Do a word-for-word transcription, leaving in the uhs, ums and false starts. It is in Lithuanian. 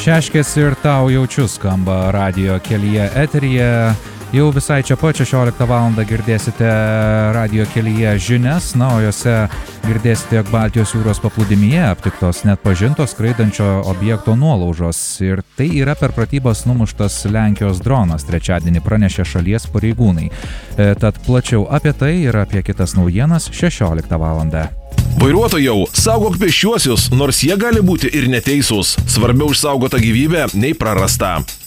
Šeškės ir tau jaučiu skamba radijo kelyje eteryje. Jau visai čia pat šešioliktą valandą girdėsite radijo kelyje žinias, na, o jose girdėsite, jog Baltijos jūros paplūdimyje aptiktos net pažintos skraidančio objekto nuolaužos. Ir tai yra per pratybas numuštas Lenkijos dronas, trečiadienį pranešė šalies pareigūnai. E, tad plačiau apie tai ir apie kitas naujienas šešioliktą valandą. Vairuotojau, saugok pėsčiuosius, nors jie gali būti ir neteisūs. Svarbiau išsaugota gyvybė nei prarasta.